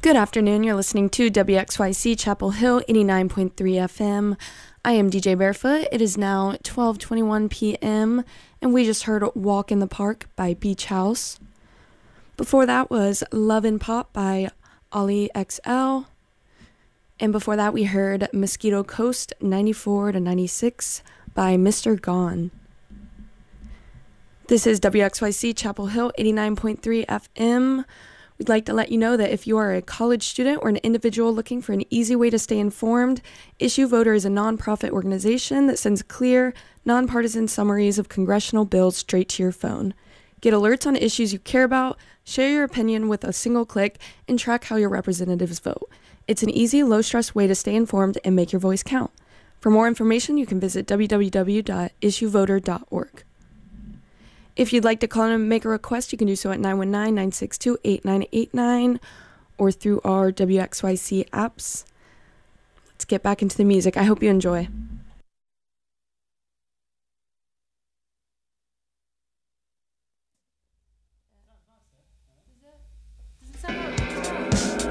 Good afternoon. You're listening to WXYC Chapel Hill 89.3 FM. I am DJ Barefoot. It is now 12:21 p.m. and we just heard Walk in the Park by Beach House. Before that was Love and Pop by Ollie XL. And before that we heard Mosquito Coast 94 to 96 by Mr. Gone. This is WXYC Chapel Hill 89.3 FM. We'd like to let you know that if you are a college student or an individual looking for an easy way to stay informed, Issue Voter is a nonprofit organization that sends clear, nonpartisan summaries of congressional bills straight to your phone. Get alerts on issues you care about, share your opinion with a single click, and track how your representatives vote. It's an easy, low-stress way to stay informed and make your voice count. For more information, you can visit www.issuevoter.org. If you'd like to call in and make a request, you can do so at 919-962-8989 or through our WXYC apps. Let's get back into the music. I hope you enjoy.